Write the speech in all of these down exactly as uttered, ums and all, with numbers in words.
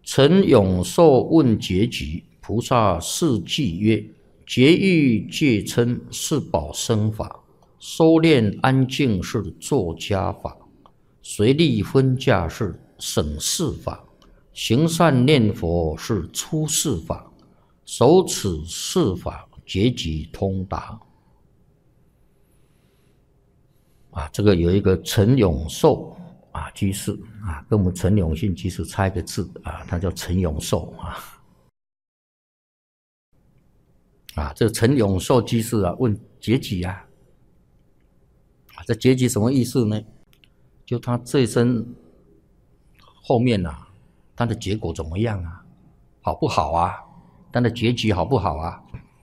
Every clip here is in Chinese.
陈永寿问结集，菩萨示偈曰：结欲戒嗔是宝生法，收敛安静是作家法，随力分价是省事法，行善念佛是出世法，守此四法，结集通达。啊，这个有一个陈永寿啊居士啊，跟我们陈永信居士差一个字啊，他叫陈永寿啊。啊，这个陈永寿居士啊，问结集啊，啊，这结集什么意思呢？就他这一生后面啊，他的结果怎么样啊？好不好啊？他的结局好不好啊？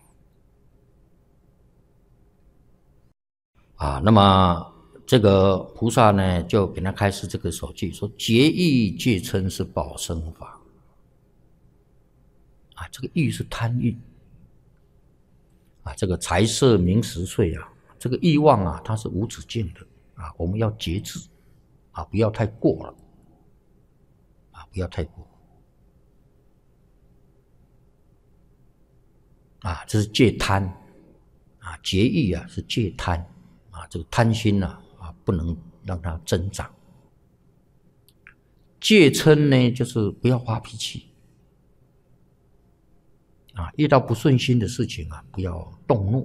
啊，那么这个菩萨呢，就给他开示这个首句，说结欲戒嗔是宝生法。啊，这个欲是贪欲。啊，这个财色名食睡啊，这个欲望啊，它是无止境的啊，我们要节制啊，不要太过了啊，不要太过啊，这是戒贪啊，节欲啊是戒贪啊，这个贪心呐 啊, 啊，不能让它增长。戒嗔呢，就是不要发脾气。啊，遇到不顺心的事情啊，不要动怒。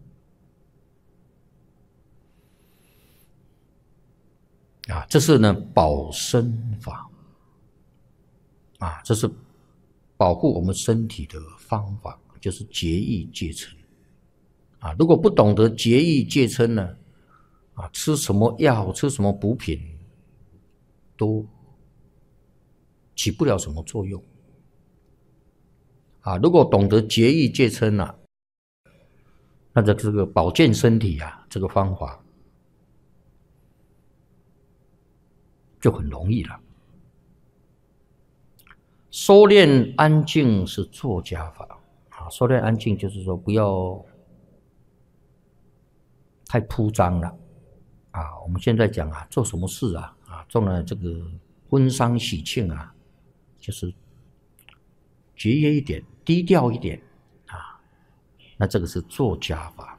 啊，这是呢保身法。啊，这是保护我们身体的方法，就是节欲戒嗔。啊，如果不懂得节欲戒嗔呢，啊，吃什么药，吃什么补品，都起不了什么作用。啊，如果懂得节欲戒嗔啊，那这个保健身体啊，这个方法就很容易了。收敛安静是作家法啊，收敛安静就是说不要太铺张了啊。我们现在讲啊，做什么事啊啊，做了这个婚丧喜庆啊，就是节约一点，低调一点啊，那这个是作家法。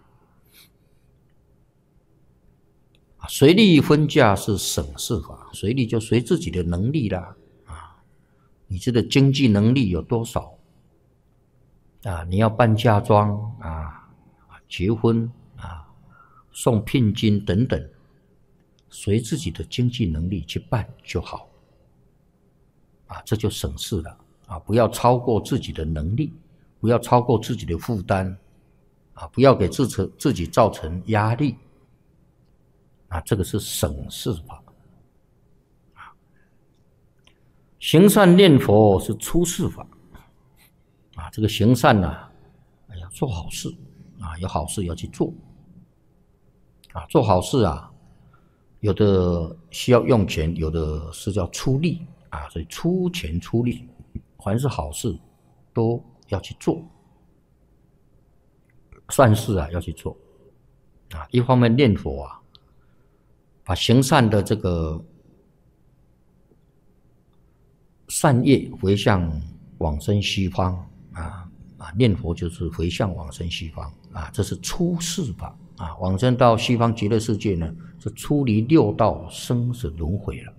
随力分价是省事法，随力就随自己的能力啦啊，你这个经济能力有多少啊？你要办嫁妆啊、结婚啊、送聘金等等，随自己的经济能力去办就好啊，这就省事了。啊，不要超过自己的能力，不要超过自己的负担，啊，不要给自己自己造成压力，啊，这个是省事法。啊，行善念佛是出世法。啊，这个行善呢、啊，哎呀，做好事啊，有好事要去做。啊，做好事啊，有的需要用钱，有的是叫出力啊，所以出钱出力。凡是好事都要去做，善事啊要去做啊。一方面念佛啊，把行善的这个善业回向往生西方啊啊，念佛就是回向往生西方啊，这是出世法啊。往生到西方极乐世界呢，是出离六道生死轮回了。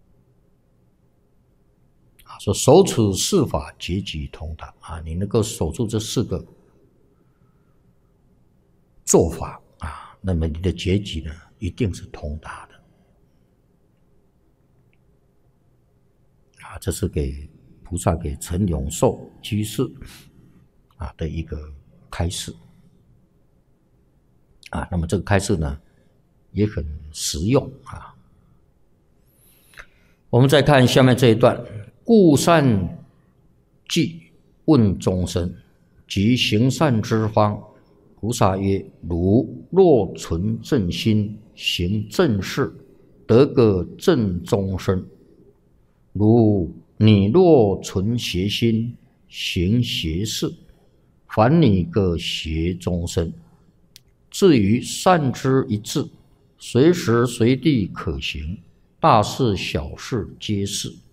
说守此四法，结集通达啊！你能够守住这四个做法啊，那么你的结集呢，一定是通达的啊！这是给菩萨给陈永寿居士啊的一个开示啊。那么这个开示呢，也很实用啊。我们再看下面这一段。故善偈问众生，即行善之方。菩萨曰：汝若存正心，行正事，得个正终身；如你若存邪心，行邪事，反你个邪终身。至于善之一字，随时随地可行，大事小事皆是。